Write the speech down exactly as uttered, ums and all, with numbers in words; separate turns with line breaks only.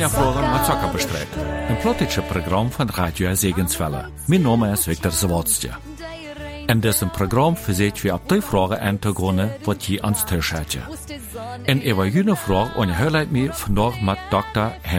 Ja, Flora Mazzocca bestreekt. Een plottische programma van Radio Segenswelle. Mijn naam is Victor Zawodstje. In diesem Programm verseht wir ab die Frage Hintergründe, was je ans Tisch hat. En über jene Frage unterhält mir vandaag mit Doktor